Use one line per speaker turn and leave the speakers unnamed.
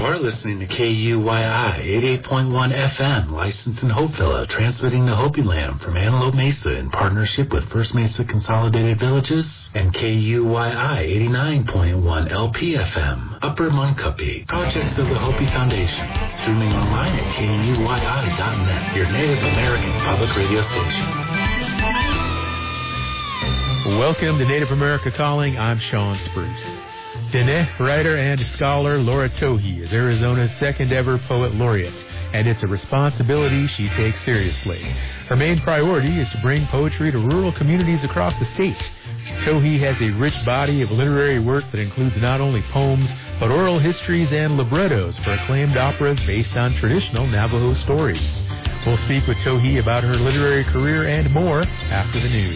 You're listening to KUYI 88.1 FM, licensed in Hopevilla, transmitting to Hopi Land from Antelope Mesa in partnership with First Mesa Consolidated Villages and KUYI 89.1 LPFM, Upper Muncupi, projects of the Hopi Foundation, streaming online at KUYI.net, your Native American public radio station.
Welcome to Native America Calling. I'm Sean Spruce. Diné writer and scholar Laura Tohe is Arizona's second ever poet laureate, and it's a responsibility she takes seriously. Her main priority is to bring poetry to rural communities across the state. Tohe has a rich body of literary work that includes not only poems, but oral histories and librettos for acclaimed operas based on traditional Navajo stories. We'll speak with Tohe about her literary career and more after the news.